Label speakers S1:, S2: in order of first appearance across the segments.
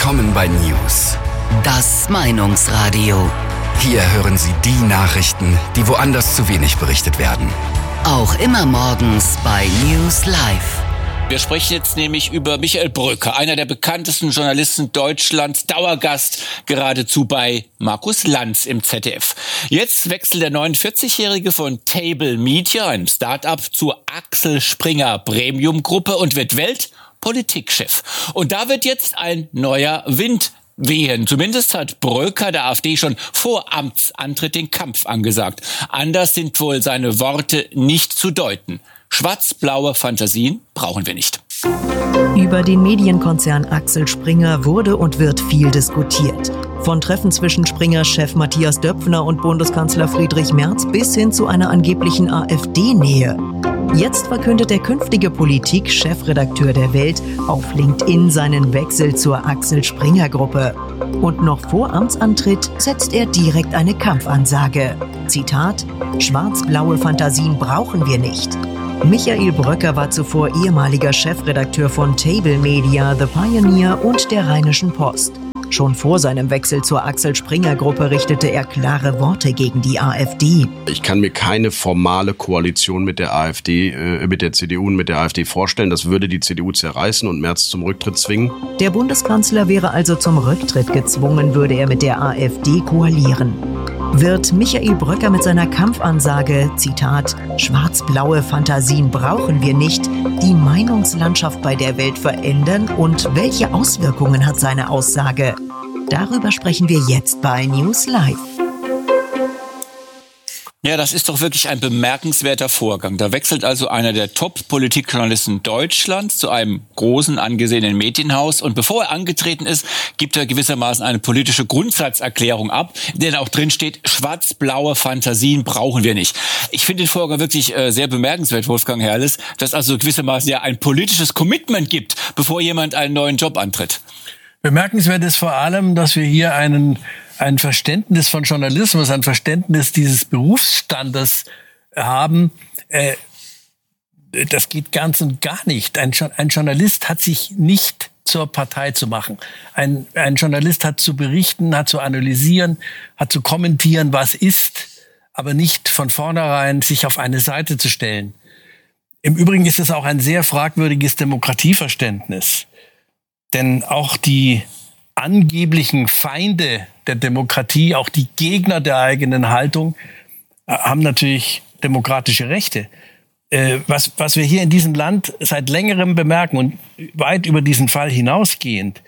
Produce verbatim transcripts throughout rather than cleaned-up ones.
S1: Willkommen bei News.
S2: Das Meinungsradio.
S1: Hier hören Sie die Nachrichten, die woanders zu wenig berichtet werden.
S2: Auch immer morgens bei News Live.
S3: Wir sprechen jetzt nämlich über Michael Brücker, einer der bekanntesten Journalisten Deutschlands, Dauergast geradezu bei Markus Lanz im Z D F. Jetzt wechselt der neunundvierzigjährige von Table Media, einem Start-up, zur Axel Springer Premium-Gruppe und wird Weltpolitikchef. Und da wird jetzt ein neuer Wind wehen. Zumindest hat Brücker der AfD schon vor Amtsantritt den Kampf angesagt. Anders sind wohl seine Worte nicht zu deuten. Schwarz-blaue Fantasien brauchen wir nicht.
S4: Über den Medienkonzern Axel Springer wurde und wird viel diskutiert. Von Treffen zwischen Springer-Chef Matthias Döpfner und Bundeskanzler Friedrich Merz bis hin zu einer angeblichen AfD-Nähe. Jetzt verkündet der künftige Politik-Chefredakteur der Welt auf LinkedIn seinen Wechsel zur Axel Springer Gruppe. Und noch vor Amtsantritt setzt er direkt eine Kampfansage. Zitat: Schwarz-blaue Fantasien brauchen wir nicht. Michael Brücker war zuvor ehemaliger Chefredakteur von Table Media, The Pioneer und der Rheinischen Post. Schon vor seinem Wechsel zur Axel Springer Gruppe richtete er klare Worte gegen die AfD.
S5: Ich kann mir keine formale Koalition mit der AfD, äh, mit der C D U und mit der AfD vorstellen. Das würde die C D U zerreißen und Merz zum Rücktritt zwingen.
S4: Der Bundeskanzler wäre also zum Rücktritt gezwungen, würde er mit der AfD koalieren. Wird Michael Brücker mit seiner Kampfansage, Zitat, schwarz-blaue Fantasien brauchen wir nicht, die Meinungslandschaft bei der Welt verändern und welche Auswirkungen hat seine Aussage? Darüber sprechen wir jetzt bei News Live.
S3: Ja, das ist doch wirklich ein bemerkenswerter Vorgang. Da wechselt also einer der Top-Politikjournalisten Deutschlands zu einem großen, angesehenen Medienhaus. Und bevor er angetreten ist, gibt er gewissermaßen eine politische Grundsatzerklärung ab, in der auch drin steht, schwarz-blaue Fantasien brauchen wir nicht. Ich finde den Vorgang wirklich äh, sehr bemerkenswert, Wolfgang Herrles, dass also gewissermaßen ja ein politisches Commitment gibt, bevor jemand einen neuen Job antritt.
S6: Bemerkenswert ist vor allem, dass wir hier einen ein Verständnis von Journalismus, ein Verständnis dieses Berufsstandes haben. Äh, das geht ganz und gar nicht. Ein, ein Journalist hat sich nicht zur Partei zu machen. Ein, ein Journalist hat zu berichten, hat zu analysieren, hat zu kommentieren, was ist, aber nicht von vornherein sich auf eine Seite zu stellen. Im Übrigen ist es auch ein sehr fragwürdiges Demokratieverständnis. Denn auch die angeblichen Feinde der Demokratie, auch die Gegner der eigenen Haltung, haben natürlich demokratische Rechte. Äh, was, was wir hier in diesem Land seit längerem bemerken und weit über diesen Fall hinausgehend,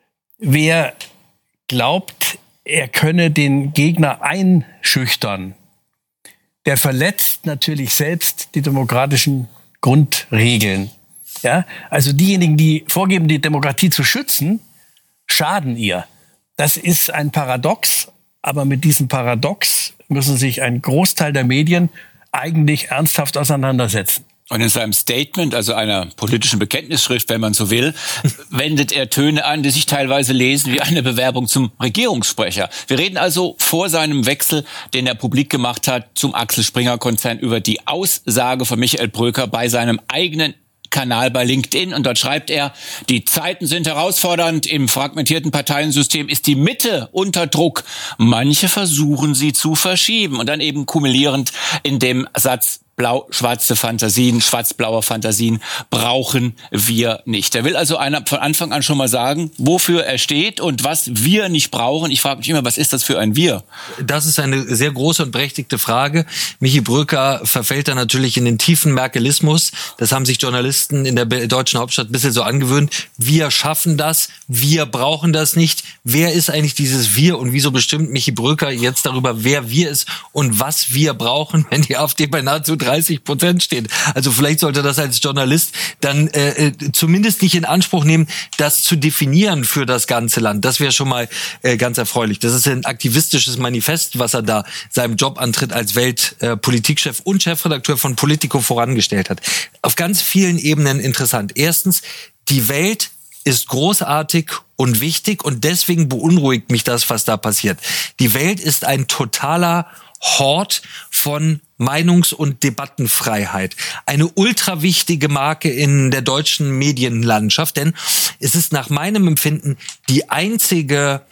S6: wer glaubt, er könne den Gegner einschüchtern, der verletzt natürlich selbst die demokratischen Grundregeln. Ja? Also diejenigen, die vorgeben, die Demokratie zu schützen, schaden ihr. Das ist ein Paradox, aber mit diesem Paradox müssen sich ein Großteil der Medien eigentlich ernsthaft auseinandersetzen.
S3: Und in seinem Statement, also einer politischen Bekenntnisschrift, wenn man so will, wendet er Töne an, die sich teilweise lesen wie eine Bewerbung zum Regierungssprecher. Wir reden also vor seinem Wechsel, den er publik gemacht hat, zum Axel Springer Konzern über die Aussage von Michael Brücker bei seinem eigenen Kanal bei LinkedIn, und dort schreibt er, die Zeiten sind herausfordernd, im fragmentierten Parteiensystem ist die Mitte unter Druck. Manche versuchen sie zu verschieben, und dann eben kumulierend in dem Satz, blau-schwarze Fantasien, schwarz-blaue Fantasien brauchen wir nicht. Er will also einer von Anfang an schon mal sagen, wofür er steht und was wir nicht brauchen. Ich frage mich immer, was ist das für ein Wir?
S7: Das ist eine sehr große und berechtigte Frage. Michi Brücker verfällt da natürlich in den tiefen Merkelismus. Das haben sich Journalisten in der deutschen Hauptstadt ein bisschen so angewöhnt. Wir schaffen das, wir brauchen das nicht. Wer ist eigentlich dieses Wir und wieso bestimmt Michi Brücker jetzt darüber, wer wir ist und was wir brauchen, wenn die AfD bei nahezu dreißig Prozent steht. Also vielleicht sollte das als Journalist dann äh, zumindest nicht in Anspruch nehmen, das zu definieren für das ganze Land. Das wäre schon mal äh, ganz erfreulich. Das ist ein aktivistisches Manifest, was er da seinem Jobantritt als Weltpolitikchef äh, und Chefredakteur von Politico vorangestellt hat. Auf ganz vielen Ebenen interessant. Erstens, die Welt ist großartig und wichtig, und deswegen beunruhigt mich das, was da passiert. Die Welt ist ein totaler Hort von Meinungs- und Debattenfreiheit. Eine ultra wichtige Marke in der deutschen Medienlandschaft, denn es ist nach meinem Empfinden die einzige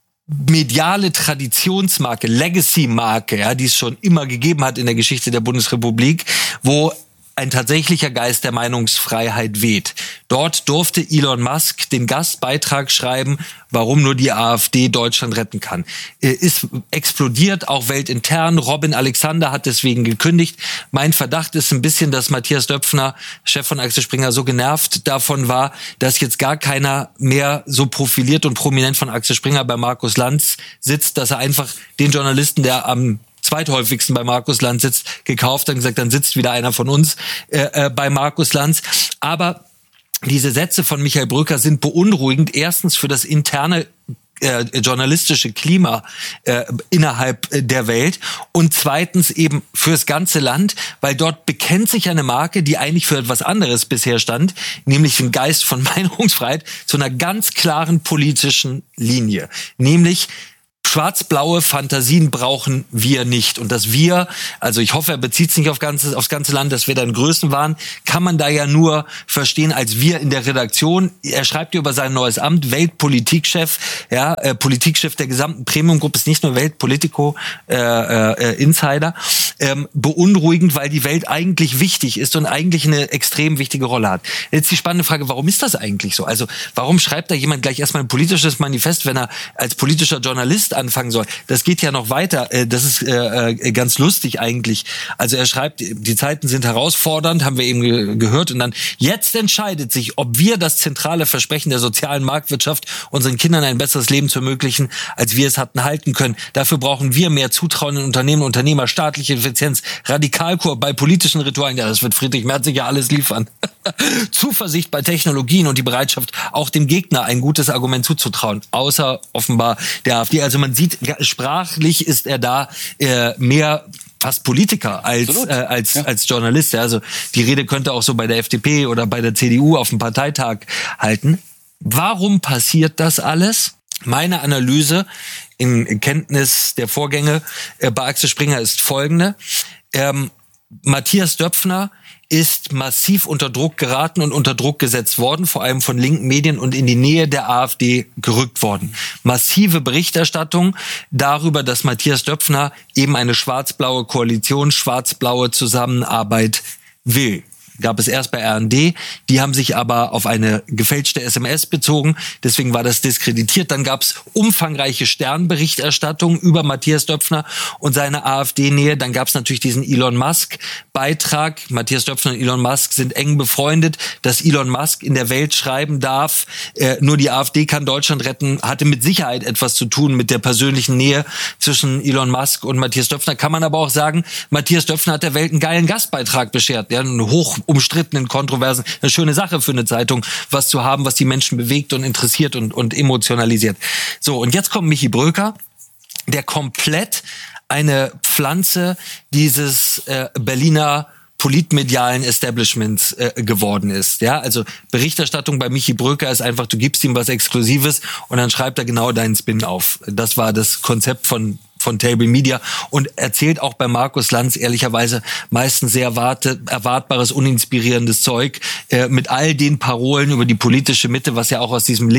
S7: mediale Traditionsmarke, Legacy-Marke, ja, die es schon immer gegeben hat in der Geschichte der Bundesrepublik, wo ein tatsächlicher Geist der Meinungsfreiheit weht. Dort durfte Elon Musk den Gastbeitrag schreiben, warum nur die AfD Deutschland retten kann. Ist explodiert, auch weltintern. Robin Alexander hat deswegen gekündigt. Mein Verdacht ist ein bisschen, dass Matthias Döpfner, Chef von Axel Springer, so genervt davon war, dass jetzt gar keiner mehr so profiliert und prominent von Axel Springer bei Markus Lanz sitzt, dass er einfach den Journalisten, der am zweithäufigsten bei Markus Lanz sitzt, gekauft und gesagt, dann sitzt wieder einer von uns äh, äh, bei Markus Lanz. Aber diese Sätze von Michael Brücker sind beunruhigend. Erstens für das interne äh, journalistische Klima äh, innerhalb äh, der Welt und zweitens eben fürs ganze Land, weil dort bekennt sich eine Marke, die eigentlich für etwas anderes bisher stand, nämlich den Geist von Meinungsfreiheit, zu einer ganz klaren politischen Linie, nämlich schwarz-blaue Fantasien brauchen wir nicht. Und dass wir, also ich hoffe, er bezieht sich nicht auf ganze, aufs ganze Land, dass wir dann Größen waren, kann man da ja nur verstehen als wir in der Redaktion. Er schreibt über sein neues Amt, Weltpolitikchef, ja, äh, Politikchef der gesamten Premium-Gruppe, ist nicht nur Weltpolitico äh, äh, Insider. Ähm, beunruhigend, weil die Welt eigentlich wichtig ist und eigentlich eine extrem wichtige Rolle hat. Jetzt die spannende Frage, warum ist das eigentlich so? Also warum schreibt da jemand gleich erstmal ein politisches Manifest, wenn er als politischer Journalist anfangen soll? Das geht ja noch weiter. Das ist äh, ganz lustig eigentlich. Also er schreibt, die Zeiten sind herausfordernd, haben wir eben ge- gehört. Und dann, jetzt entscheidet sich, ob wir das zentrale Versprechen der sozialen Marktwirtschaft unseren Kindern ein besseres Leben zu ermöglichen, als wir es hatten halten können. Dafür brauchen wir mehr Zutrauen in Unternehmen, Unternehmer, staatliche Effizienz, Radikalkur bei politischen Ritualen. Ja, das wird Friedrich Merz sicher alles liefern. Zuversicht bei Technologien und die Bereitschaft, auch dem Gegner ein gutes Argument zuzutrauen. Außer offenbar der AfD. Also man sieht, sprachlich ist er da äh, mehr fast Politiker als äh, als ja. als Journalist. Also die Rede könnte auch so bei der F D P oder bei der C D U auf dem Parteitag halten. Warum passiert das alles? Meine Analyse in Kenntnis der Vorgänge äh, bei Axel Springer ist folgende. Ähm, Matthias Döpfner ist massiv unter Druck geraten und unter Druck gesetzt worden, vor allem von linken Medien und in die Nähe der AfD gerückt worden. Massive Berichterstattung darüber, dass Matthias Döpfner eben eine schwarz-blaue Koalition, schwarz-blaue Zusammenarbeit will. Gab es erst bei R N D, die haben sich aber auf eine gefälschte S M S bezogen, deswegen war das diskreditiert. Dann gab es umfangreiche Sternberichterstattung über Matthias Döpfner und seine AfD-Nähe. Dann gab es natürlich diesen Elon Musk-Beitrag. Matthias Döpfner und Elon Musk sind eng befreundet. Dass Elon Musk in der Welt schreiben darf, äh, nur die AfD kann Deutschland retten, hatte mit Sicherheit etwas zu tun mit der persönlichen Nähe zwischen Elon Musk und Matthias Döpfner. Kann man aber auch sagen, Matthias Döpfner hat der Welt einen geilen Gastbeitrag beschert, ja, einen hoch umstrittenen, kontroversen, eine schöne Sache für eine Zeitung, was zu haben, was die Menschen bewegt und interessiert und, und emotionalisiert. So, und jetzt kommt Michi Bröker, der komplett eine Pflanze dieses äh, Berliner politmedialen Establishments äh, geworden ist. Ja, also Berichterstattung bei Michi Bröker ist einfach, du gibst ihm was Exklusives und dann schreibt er genau deinen Spin auf. Das war das Konzept von von Table Media und erzählt auch bei Markus Lanz ehrlicherweise meistens sehr erwarte, erwartbares, uninspirierendes Zeug äh, mit all den Parolen über die politische Mitte, was ja auch aus diesem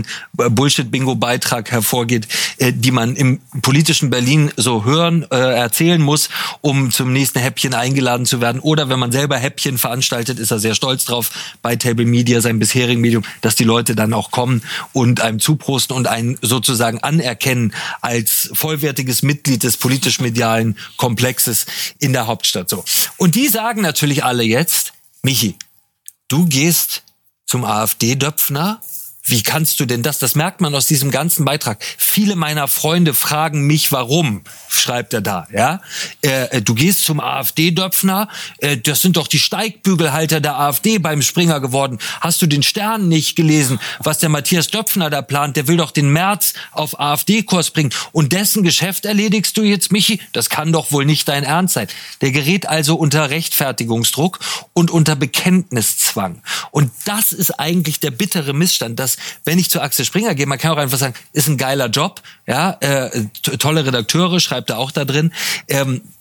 S7: LinkedIn-Bullshit-Bingo-Beitrag hervorgeht, äh, die man im politischen Berlin so hören, äh, erzählen muss, um zum nächsten Häppchen eingeladen zu werden. Oder wenn man selber Häppchen veranstaltet, ist er sehr stolz drauf, bei Table Media, seinem bisherigen Medium, dass die Leute dann auch kommen und einem zuprosten und einen sozusagen anerkennen als vollwertiges Mitglied des politisch-medialen Komplexes in der Hauptstadt. So. Und die sagen natürlich alle jetzt, Michi, du gehst zum AfD-Döpfner. Wie kannst du denn das? Das merkt man aus diesem ganzen Beitrag. Viele meiner Freunde fragen mich, warum, schreibt er da. Ja, äh, du gehst zum AfD-Döpfner. Äh, das sind doch die Steigbügelhalter der AfD beim Springer geworden. Hast du den Stern nicht gelesen, was der Matthias Döpfner da plant? Der will doch den Merz auf AfD-Kurs bringen. Und dessen Geschäft erledigst du jetzt, Michi? Das kann doch wohl nicht dein Ernst sein. Der gerät also unter Rechtfertigungsdruck und unter Bekenntniszwang. Und das ist eigentlich der bittere Missstand, dass wenn ich zu Axel Springer gehe, man kann auch einfach sagen, ist ein geiler Job, ja, äh, tolle Redakteure, schreibt er auch da drin, ähm,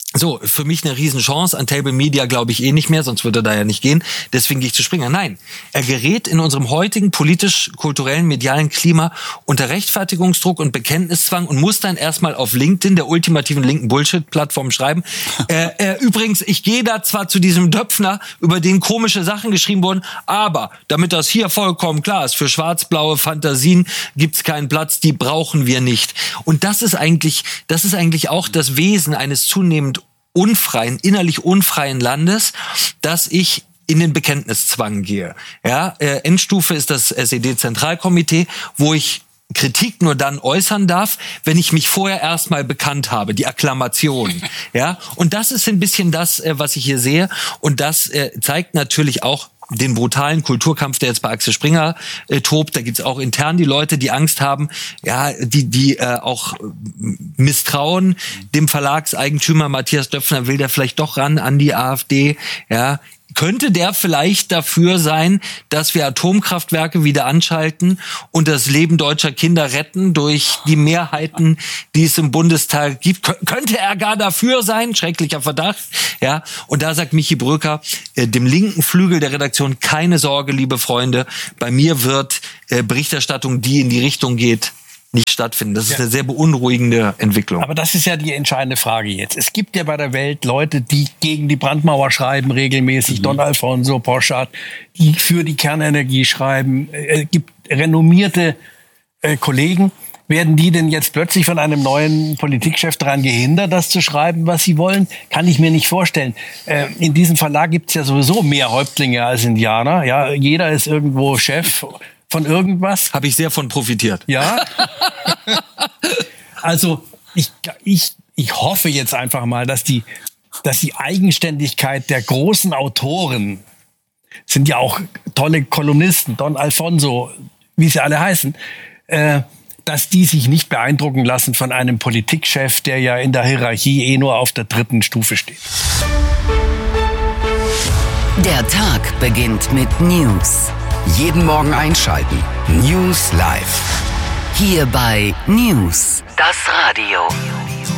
S7: So, für mich eine Riesenchance. An Table Media glaube ich eh nicht mehr, sonst würde er da ja nicht gehen. Deswegen gehe ich zu Springer. Nein, er gerät in unserem heutigen politisch-kulturellen, medialen Klima unter Rechtfertigungsdruck und Bekenntniszwang und muss dann erstmal auf LinkedIn, der ultimativen linken Bullshit-Plattform, schreiben. äh, äh, übrigens, ich gehe da zwar zu diesem Döpfner, über den komische Sachen geschrieben wurden, aber damit das hier vollkommen klar ist, für schwarz-blaue Fantasien gibt's keinen Platz, die brauchen wir nicht. Und das ist eigentlich, das ist eigentlich auch das Wesen eines zunehmend unfreien, innerlich unfreien Landes, dass ich in den Bekenntniszwang gehe. Ja, äh, Endstufe ist das S E D-Zentralkomitee, wo ich Kritik nur dann äußern darf, wenn ich mich vorher erstmal bekannt habe, die Akklamation. Ja, und das ist ein bisschen das, äh, was ich hier sehe. Und das äh, zeigt natürlich auch den brutalen Kulturkampf, der jetzt bei Axel Springer äh, tobt. Da gibt's auch intern die Leute, die Angst haben, ja, die die äh, auch misstrauen dem Verlagseigentümer Matthias Döpfner. Will der vielleicht doch ran an die AfD? Ja, könnte der vielleicht dafür sein, dass wir Atomkraftwerke wieder anschalten und das Leben deutscher Kinder retten durch die Mehrheiten, die es im Bundestag gibt? Kön- könnte er gar dafür sein? Schrecklicher Verdacht. Ja, und da sagt Michi Bröker, äh, dem linken Flügel der Redaktion, keine Sorge, liebe Freunde, bei mir wird äh, Berichterstattung, die in die Richtung geht, nicht stattfinden. Das ist ja eine sehr beunruhigende Entwicklung.
S6: Aber das ist ja die entscheidende Frage jetzt. Es gibt ja bei der Welt Leute, die gegen die Brandmauer schreiben, regelmäßig. Mhm. Don Alfonso, Porchat, die für die Kernenergie schreiben. Es gibt renommierte äh, Kollegen. Werden die denn jetzt plötzlich von einem neuen Politikchef daran gehindert, das zu schreiben, was sie wollen? Kann ich mir nicht vorstellen. Äh, in diesem Verlag gibt es ja sowieso mehr Häuptlinge als Indianer. Ja, jeder ist irgendwo Chef von irgendwas.
S7: Habe ich sehr von profitiert.
S6: Ja. Also ich, ich, ich hoffe jetzt einfach mal, dass die, dass die Eigenständigkeit der großen Autoren, sind ja auch tolle Kolumnisten, Don Alfonso, wie sie alle heißen, äh, dass die sich nicht beeindrucken lassen von einem Politikchef, der ja in der Hierarchie eh nur auf der dritten Stufe steht.
S2: Der Tag beginnt mit News.
S1: Jeden Morgen einschalten. News Live.
S2: Hier bei News, das Radio.